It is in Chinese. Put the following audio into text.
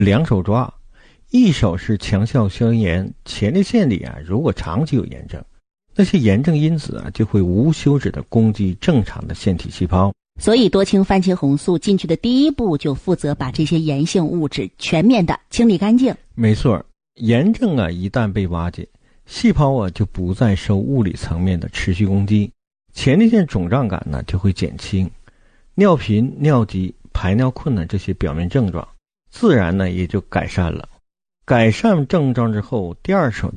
两手抓，一手是强效消炎，前列腺里如果长期有炎症，那些炎症因子就会无休止地攻击正常的腺体细胞。 所以多氢番茄红素进去的第一步就负责把这些炎性物质全面的清理干净。 没错，炎症一旦被瓦解，细胞就不再受物理层面的持续攻击，前列腺肿胀感就会减轻，尿频、尿急、排尿困难这些表面症状自然也就改善了。改善症状之后，第二手